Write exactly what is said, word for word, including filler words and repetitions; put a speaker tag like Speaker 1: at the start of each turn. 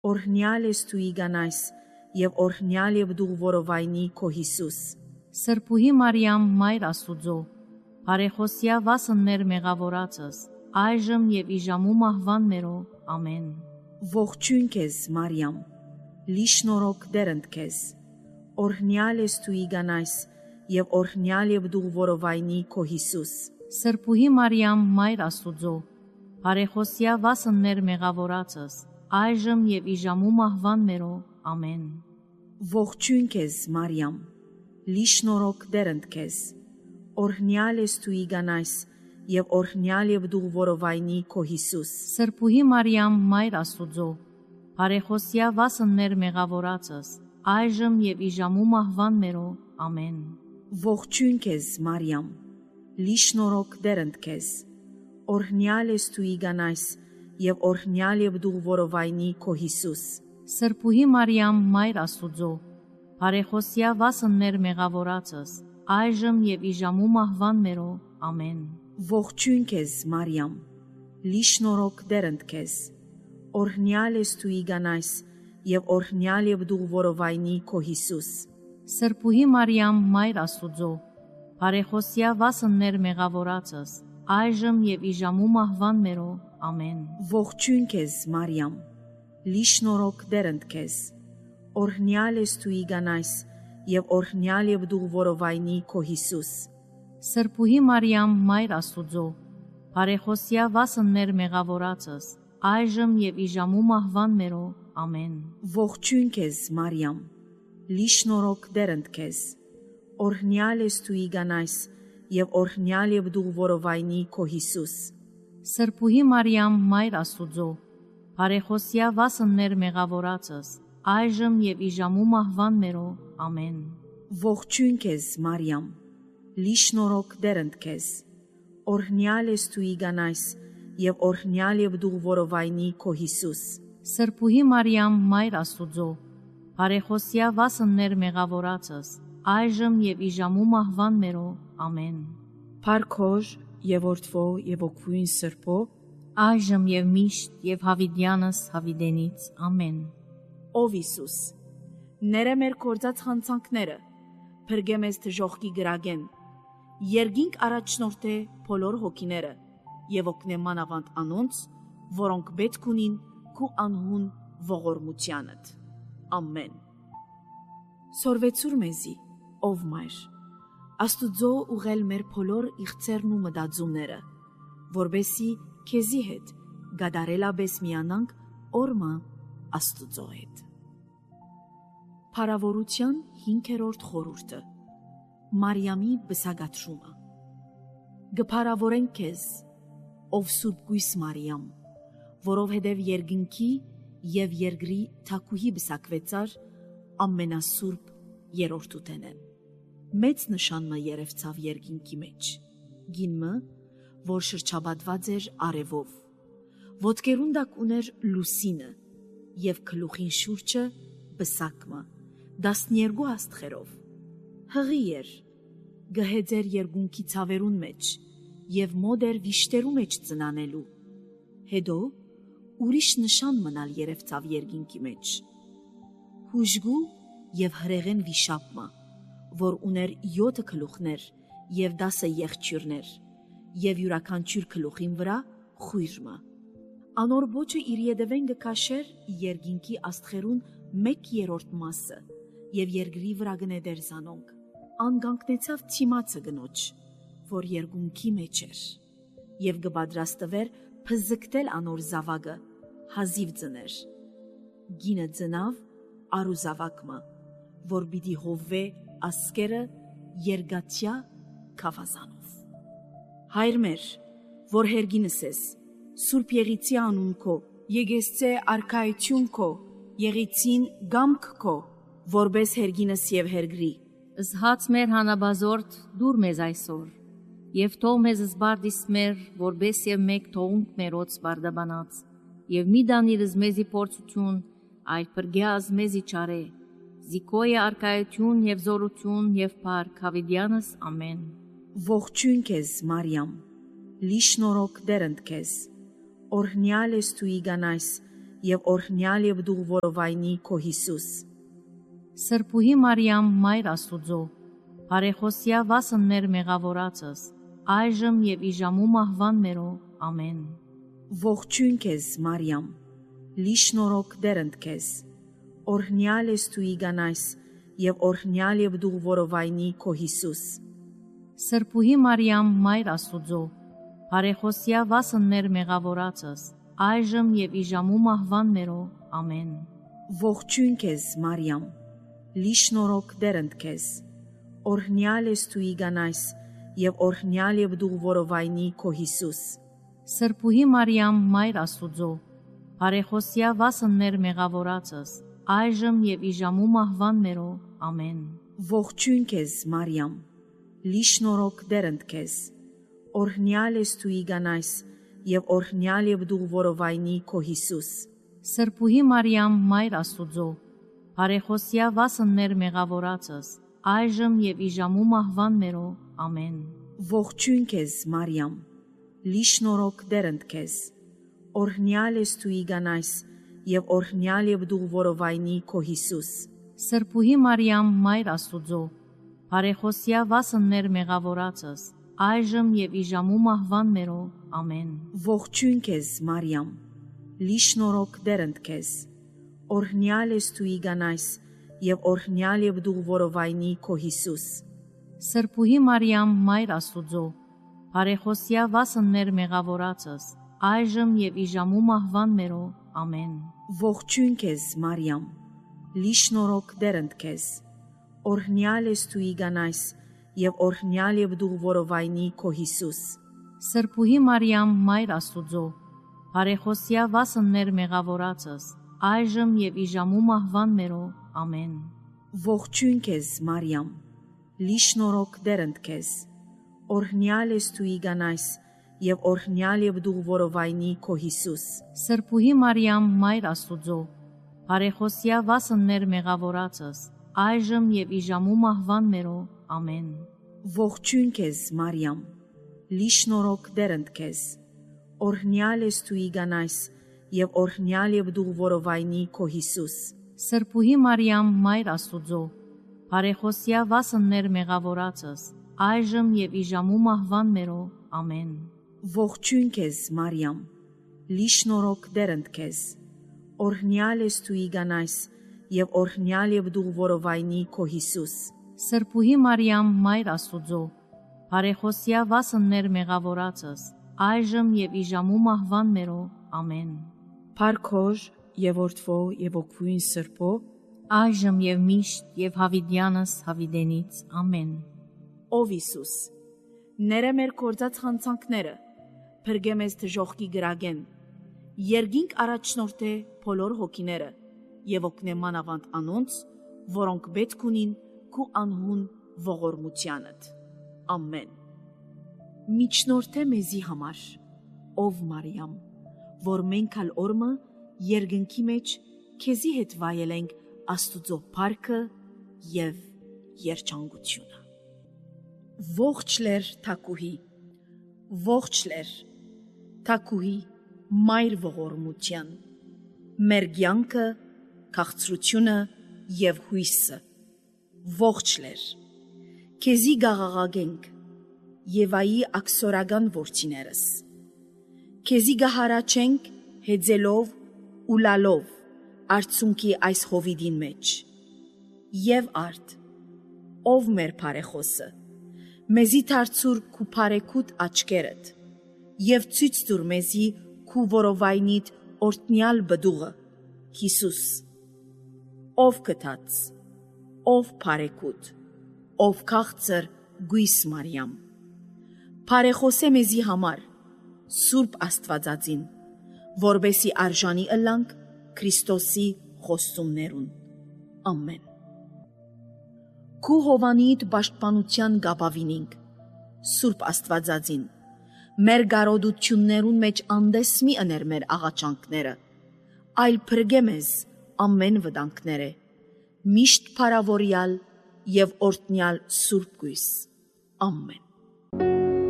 Speaker 1: օրհնյալ ես դու իգանայս, եւ օրհնյալ եւ դու որովայնի քո Հիսուս։
Speaker 2: Սրբուհի Մարիամ, Մայր Աստուծո, բարեխոսյա վասններ մեղավորացս, այժմ եւ իժամու մահվան մերո, ամեն։
Speaker 1: Ողջույն քեզ, Մարիամ, լի շնորհք դերընդ քեզ, օրհնյալ ես դու իգանայս, եւ օրհնյալ եւ դու որովայնի քո Հիսուս։
Speaker 2: Սրբուհի Մարիամ, Մայր Աստուծո, բարեխոսյա վասններ մեղավորացս, այժմ եւ իժամու մահվան մերո, ամեն։
Speaker 1: Ողջույն քեզ, Մարիամ, լի շնորհք դերընդ քեզ, օրհնյալ ես դու իգանայս, եւ օրհնյալ եւ դու որովայնի քո Հիսուս։
Speaker 2: Սրբուհի Մարիամ, Մայր Աստուծո, բարեխոսյա վասններ մեղավորացս, այժմ եւ իժամու մահվան մերո, ամեն։
Speaker 1: Ողջույն քեզ, Մարիամ, լի շնորհք դերընդ քեզ, օրհնյալ ես դու իգանայս, եւ օրհնյալ եւ դու որովայնի քո Հիսուս։
Speaker 2: Սրբուհի Մարիամ, Մայր Աստուծո, բարեխոսյա վասններ մեղավորացս, այժմ եւ իժամու մահվան մերո, ամեն։
Speaker 1: Ողջույն քեզ, Մարիամ, լի շնորհք դերընդ քեզ, օրհնյալ ես դու իգանայս, եւ օրհնյալ եւ դու որովայնի քո Հիսուս։
Speaker 2: Սրբուհի Մարիամ, Մայր Աստուծո, բարեխոսյա վասններ մեղավորացս, այժմ եւ իժամու մահվան մերո, ամեն։
Speaker 1: Ողջույն քեզ, Մարիամ, լի շնորհք դերընդ քեզ, օրհնյալ ես դու իգանայս, եւ օրհնյալ եւ դու որովայնի քո Հիսուս։
Speaker 2: Սրբուհի Մարիամ, Մայր Աստուծո, բարեխոսյա վասններ մեղավորացս, այժմ եւ իժամու մահվան մերո, ամեն։
Speaker 1: Ողջույն քեզ, Մարիամ, լի շնորհք դերընդ քեզ, օրհնյալ ես դու իգանայս, եւ օրհնյալ եւ դու որովայնի քո Հիսուս։
Speaker 2: Սրբուհի Մարիամ, Մայր Աստուծո, բարեխոսյա վասններ մեղավորացս, այժմ եւ իժամու մահվան մերո, ամեն։
Speaker 1: Ողջույն քեզ, Մարիամ, լի շնորհք դերընդ քեզ, օրհնյալ ես դու իգանայս, եւ օրհնյալ եւ դու որովայնի քո Հիսուս։
Speaker 2: Սրբուհի Մարիամ, Մայր Աստուծո, բարեխոսյա վասններ մեղավորացս, այժմ եւ իժամու մահվան մերո, ամեն։
Speaker 1: Փարքոր եւ որդվո եւ օգուին սրբո,
Speaker 2: այժմ եւ միշտ եւ հավիտյանս հավիտենից, ամեն։
Speaker 1: Ով Հիսուս, ները մեր կործած խանցանքները, փրկե մեզ դժոխքի գրագեն, երգինք առաջնորդե բոլոր հոգիները եւ օգնե մանավանդ անոնց, որոնք պետք ունին քու անհուն ողորմությանդ։ Ամեն։ Սորվեցուր մեզի, ով Մայր, Աստուծո ուղել մեր բոլոր իղձերն ու մտածումները, որբեսի քեզի հետ գադարելաբես միանանք օրմա Աստուծո հետ։ Փարավորության հինգերորդ խորհուրդը, Մարիամի բսագատրումը։ Գփարավորենք քեզ, ով Սուրբ Գույս Մարիամ, որովհետև երկնքի եւ երկրի թակուհի բսակվեցար ամենասուրբ երրորդուտենեն։ Մեծ նշանը երևցավ երկինքի մեջ, գինմը, որ շրջապատված էր արևով, ոտքերուն տակ ուներ լուսինը եւ գլուխին շուրջը բսակմը, տասներկու աստղերով, հղի էր, գհեծեր երկունքի ցավերուն մեջ եւ մոտ էր վիշտերու մեջ ծնանելու, հետո ուրիշ նշան մնալ երևցավ երկինքի մեջ, հուժգու եւ հրեղեն վիշապմը, որ ուներ յոթ գլուխներ եւ դասը եղջյուրներ, եւ յուրաքանչյուր գլուխին վրա խույրմը։ Անոր ոճը իր ետևեն գկաշեր երկինքի աստղերուն մեկ երրորդ մասը եւ երկրի վրա գնեդեր զանոնք։ Անգանքնեցավ թիմացը գնոջ, որ երկունքի մեջ էր, եւ գպադրաստվեր փզկտել անոր զավակը, հազիվ ծներ։ Գինը ծնավ արուզավակմը, որ պիտի հովվե ասկերը երգատյա կավազանով։ Հայր մեր, որ հերգինս ես, Սուրբ Եղիցի անուն քո, եկեսցե արքայություն քո, եղիցին գամք քո, որբես հերգինս եւ հերգրի։
Speaker 2: Զհաց մեր հանաբազորդ դուր մեզ այսօր, եւ թող մեզ զբարդիս մեր, որբես եւ մեկ թողունք մերոց բարդաբանած, եւ մի դանիրս մեզի փորձություն, այլ պրգյազ մեզի չարե, զիկոյը արքայություն եւ զորություն եւ փառք հավիտյանս, ամեն։
Speaker 1: Ողջույն քեզ, Մարիամ, լի շնորհք դերընդ քեզ, օրհնյալ ես դու իգանայս, եւ օրհնյալ եւ դու որովայնի քո Հիսուս։
Speaker 2: Սրբուհի Մարիամ, Մայր Աստուծո, բարեխոսյա վասն մեր մեղավորացս, այժմ եւ իժամու մահվան մերո, ամեն։
Speaker 1: Ողջույն քեզ, Մարիամ, լի շնորհք դերընդ քեզ, օրհնյալ ես դու իգանայս եւ օրհնյալ եւ դու որովայնի քո Հիսուս։
Speaker 2: Սրբուհի Մարիամ, Մայր Աստուծո, բարեխոսյա վասն մեր մեղավորացս, այժմ եւ իժամու մահվան մերո, ամեն։
Speaker 1: Ողջույն քեզ, Մարիամ, լի շնորհք դերընդ քեզ, օրհնյալ ես դու իգանայս եւ օրհնյալ եւ դու որովայնի քո Հիսուս։
Speaker 2: Սրբուհի Մարիամ, Մայր Աստուծո, բարեխոսյա վասն մեր մեղավորացս, այժմ եւ իժամու մահվան մերո, ամեն։
Speaker 1: Ողջույն քեզ, Մարիամ, լի շնորհք դերընդ քեզ, օրհնյալ ես դու իգանայս եւ օրհնյալ եւ դու որովայնի քո Հիսուս։
Speaker 2: Սրբուհի Մարիամ, Մայր Աստուծո, բարեխոսյա վասն մեր մեղավորացս, այժմ եւ իժամու մահվան մերո, ամեն։
Speaker 1: Ողջույն քեզ, Մարիամ, լի շնորհք դերընդ քեզ, օրհնյալ ես դու իգանայս եւ օրհնյալ եւ դու որովայնի քո Հիսուս։
Speaker 2: Սրբուհի Մարիամ, Մայր Աստուծո, բարեխոսյա վասն մեր մեղավորացս, այժմ եւ իժամու մահվան մերո, ամեն։
Speaker 1: Ողջույն քեզ, Մարիամ, լի շնորհք դերընդ քեզ, օրհնյալ ես դու իգանայս եւ օրհնյալ եւ դու որովայնի քո Հիսուս։
Speaker 2: Սրբուհի Մարիամ, Մայր Աստուծո, բարեխոսյա վասն մեր մեղավորացս, այժմ եւ իժամու մահվան մերո, ամեն։
Speaker 1: Ողջույն քեզ, Մարիամ, լի շնորհք դերընդ քեզ, օրհնյալ ես դու իգանայս եւ օրհնյալ եւ դու որովայնի քո Հիսուս։
Speaker 2: Սրբուհի Մարիամ, Մայր Աստուծո, բարեխոսյա վասն մեր մեղավորացս, այժմ եւ իժամու մահվան մերո, ամեն։
Speaker 1: Ողջույն քեզ, Մարիամ, լի շնորհք դերընդ քեզ, օրհնյալ ես դու իգանայս եւ օրհնյալ եւ դու որովայնի քո Հիսուս։
Speaker 2: Սրբուհի Մարիամ, Մայր Աստուծո, բարեխոսյա վասն մեր մեղավորացս, այժմ եւ իժամու մահվան մերո, ամեն։
Speaker 1: Ողջույն քեզ, Մարիամ, լի շնորհք դերընդ քեզ, օրհնյալ ես դու իգանայս եւ օրհնյալ եւ դու որովայնի քո Հիսուս։
Speaker 2: Սրբուհի Մարիամ, Մայր Աստուծո, բարեխոսյա վասն մեր մեղավորացս, այժմ եւ իժամու մահվան մերո, ամեն։
Speaker 1: Ողջույն քեզ, Մարիամ, լի շնորհք դերընդ քեզ, օրհնյալ ես դու իգանայս եւ օրհնյալ եւ դու որովայնի քո Հիսուս։
Speaker 2: Սրբուհի Մարիամ, Մայր Աստուծո, բարեխոսյա վասն մեր մեղավորացս, այժմ եւ իժամու մահվան մերո, ամեն։
Speaker 1: Փարքոր եւ որդվո եւ օգվույն Սրբո,
Speaker 2: այժմ եւ միշտ եւ հավիդյանս հավիդենից, ամեն։
Speaker 1: Ով Հիսուս, ները մեր կործած խանցանքները, փրկե մեզ դժոխքի գրագեն, երգինք առաջնորդե բոլոր հոգիները եւ օգնե մանավանդ անոնց, որոնք պետք ունին քու անհուն ողորմությանդ։ Ամեն։ Միջնորդե մեզի համար, ով Մարիամ, որ մենք ալ օրմը երկնքի մեջ քեզի հետ վայելենք Աստուծո փառքը եւ երջանկությունը։ Ողջ լեր թակուհի, ողջ լեր թակուհի մայր ողորմության, մեր կյանքը, քաղցրությունը եւ հույսը, ողջ լեր, քեզի գաղաղագենք Եվայի աքսորական որդիներս, քեզի գահարաչենք հեծելով ու լալով արցունքի այս հովիդին մեջ, եւ արդ, ով մեր բարեխոսը, մեզի դարձուր քու բարեկուտ աչքերդ, եւ ցույց տուր մեզի քու որովայնիդ օրտնյալ բդուղը, Հիսուս, ով կթած, ով բարեկուտ, ով քաղցր գույս Մարիամ, բարեխոսե մեզի համար, Սուրբ Աստվածածին, որբեսի արժանի ըլլանք Քրիստոսի խոստումներուն, ամեն։ Քու հովանիդ պաշտպանության գաբավինինք, Սուրբ Աստվածածին, մեր գարոդություններուն մեջ անդես մի ըներ մեր աղաչանքները, այլ փրկե մեզ ամեն վտանգները, միշտ փարավորյալ եւ օրտնյալ Սուրբ գույս, ամեն։